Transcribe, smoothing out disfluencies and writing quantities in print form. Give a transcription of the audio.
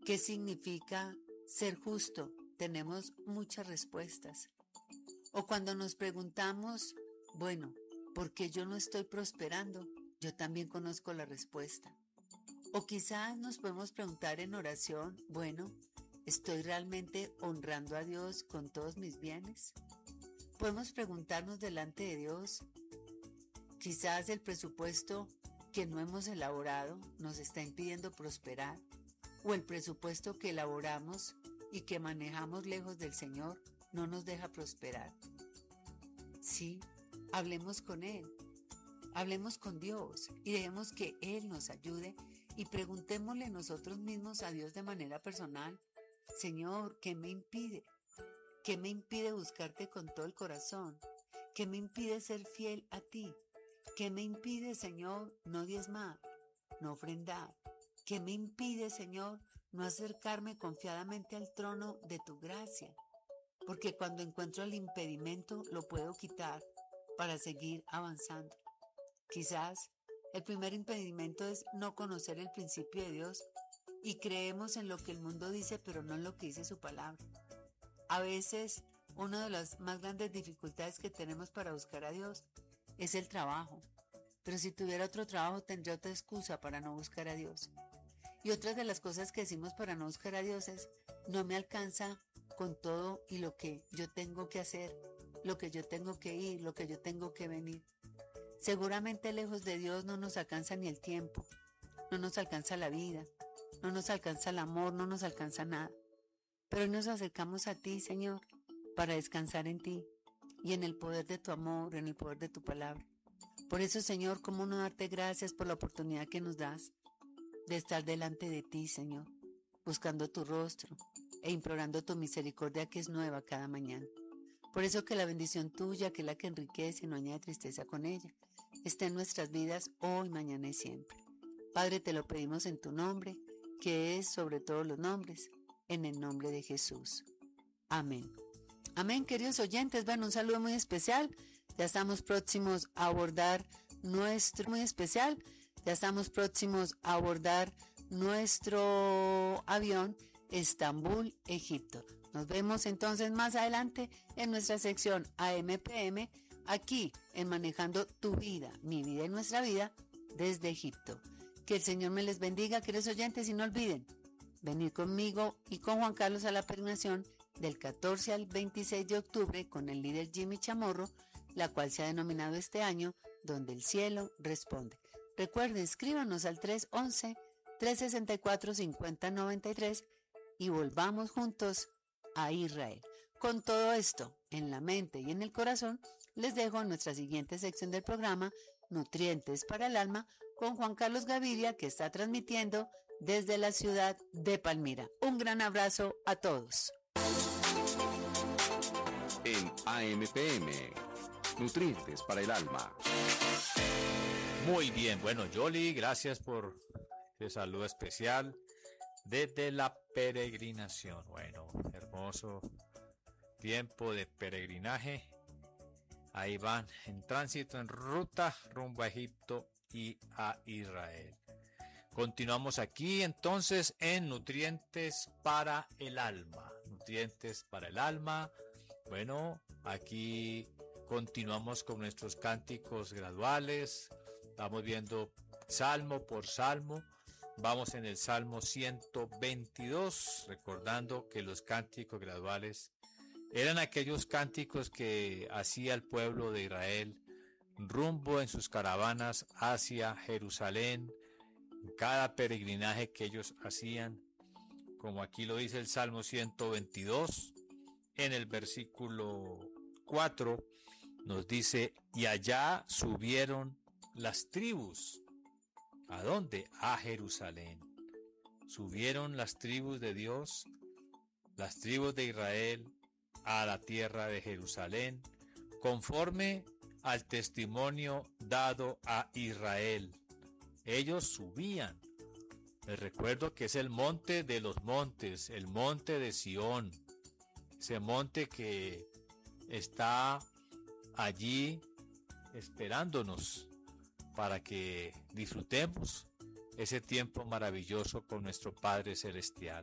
¿Qué significa ser justo? Tenemos muchas respuestas. O cuando nos preguntamos, bueno, ¿por qué yo no estoy prosperando? Yo también conozco la respuesta. O quizás nos podemos preguntar en oración, bueno, ¿estoy realmente honrando a Dios con todos mis bienes? Podemos preguntarnos delante de Dios, quizás el presupuesto que no hemos elaborado nos está impidiendo prosperar, o el presupuesto que elaboramos y que manejamos lejos del Señor no nos deja prosperar. Sí, hablemos con Él, hablemos con Dios y dejemos que Él nos ayude y preguntémosle nosotros mismos a Dios de manera personal, Señor, ¿qué me impide? ¿Qué me impide buscarte con todo el corazón? ¿Qué me impide ser fiel a ti? ¿Qué me impide, Señor, no diezmar, no ofrendar? ¿Qué me impide, Señor, no acercarme confiadamente al trono de tu gracia? Porque cuando encuentro el impedimento lo puedo quitar para seguir avanzando. Quizás el primer impedimento es no conocer el principio de Dios y creemos en lo que el mundo dice, pero no en lo que dice su palabra. A veces, una de las más grandes dificultades que tenemos para buscar a Dios es el trabajo. Pero si tuviera otro trabajo, tendría otra excusa para no buscar a Dios. Y otra de las cosas que decimos para no buscar a Dios es, no me alcanza con todo y lo que yo tengo que hacer, lo que yo tengo que ir, lo que yo tengo que venir. Seguramente lejos de Dios no nos alcanza ni el tiempo, no nos alcanza la vida, no nos alcanza el amor, no nos alcanza nada. Pero hoy nos acercamos a ti, Señor, para descansar en ti y en el poder de tu amor, en el poder de tu palabra. Por eso, Señor, cómo no darte gracias por la oportunidad que nos das de estar delante de ti, Señor, buscando tu rostro e implorando tu misericordia que es nueva cada mañana. Por eso que la bendición tuya, que es la que enriquece y no añade tristeza con ella, esté en nuestras vidas hoy, mañana y siempre. Padre, te lo pedimos en tu nombre, que es sobre todos los nombres, en el nombre de Jesús. Amén. Amén, queridos oyentes. Bueno, un saludo muy especial. Ya estamos próximos a abordar nuestro avión Estambul, Egipto. Nos vemos entonces más adelante en nuestra sección AMPM, aquí en Manejando tu Vida, mi vida y nuestra vida desde Egipto. Que el Señor me les bendiga, queridos oyentes, y no olviden venir conmigo y con Juan Carlos a la peregrinación del 14 al 26 de octubre con el líder Jimmy Chamorro, la cual se ha denominado este año Donde el Cielo Responde. Recuerden, escríbanos al 311-364-5093 y volvamos juntos a Israel. Con todo esto en la mente y en el corazón, les dejo nuestra siguiente sección del programa, Nutrientes para el Alma, con Juan Carlos Gaviria, que está transmitiendo desde la ciudad de Palmira. Un gran abrazo a todos. En AMPM, Nutrientes para el Alma. Muy bien, bueno, Yoli, gracias por ese saludo especial desde la peregrinación. Bueno, hermoso tiempo de peregrinaje. Ahí van en tránsito, en ruta rumbo a Egipto y a Israel. Continuamos aquí entonces en Nutrientes para el Alma. Nutrientes para el Alma. Bueno, aquí continuamos con nuestros cánticos graduales. Vamos viendo salmo por salmo. Vamos en el Salmo 122, recordando que los cánticos graduales eran aquellos cánticos que hacía el pueblo de Israel rumbo en sus caravanas hacia Jerusalén, cada peregrinaje que ellos hacían, como aquí lo dice el Salmo 122, en el versículo 4, nos dice, y allá subieron las tribus. ¿A dónde? A Jerusalén. Subieron las tribus de Dios, las tribus de Israel, a la tierra de Jerusalén, conforme al testimonio dado a Israel. Ellos subían. Les recuerdo que es el monte de los montes, el monte de Sión, ese monte que está allí esperándonos para que disfrutemos ese tiempo maravilloso con nuestro Padre Celestial.